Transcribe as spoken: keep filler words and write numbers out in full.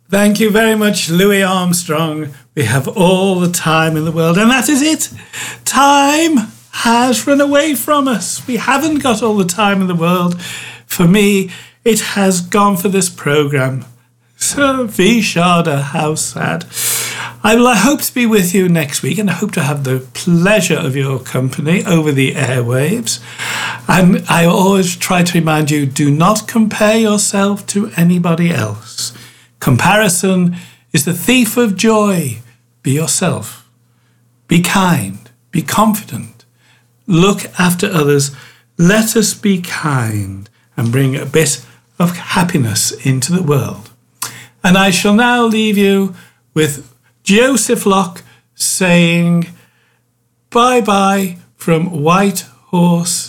Thank you very much, Louis Armstrong. We have all the time in the world, and that is it. Time has run away from us. We haven't got all the time in the world. For me, it has gone for this programme. So, Vishada, how sad. I will I hope to be with you next week, and I hope to have the pleasure of your company over the airwaves. And I always try to remind you, do not compare yourself to anybody else. Comparison is the thief of joy. Be yourself. Be kind. Be confident. Look after others. Let us be kind and bring a bit of happiness into the world. And I shall now leave you with Joseph Locke saying bye-bye from White Horse